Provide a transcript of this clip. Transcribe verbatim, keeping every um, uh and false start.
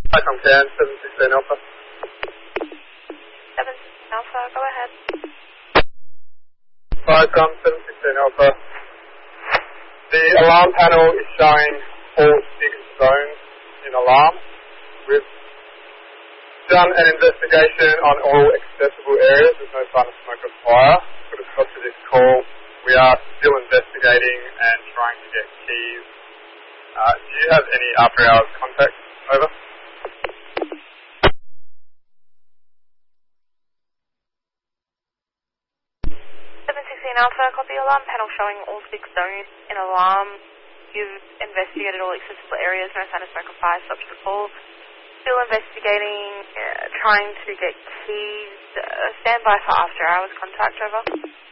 Hi, I'm Ken, seven sixteen Alpha. seven sixteen Alpha, go ahead. Hi, I'm seven sixteen Alpha. The alarm panel is showing all six zones in alarm. We've done an investigation on all accessible areas. There's no sign of smoke or fire. But it's got to this call. We are still investigating and trying to get keys. Uh, do you have any after hours contact? Over. seven sixteen Alpha, copy alarm panel showing all six zones in alarm. You've investigated all accessible areas, no sign of smoke or fire, stops the call. Still investigating, uh, trying to get keys. Uh, stand by for after hours contact, over.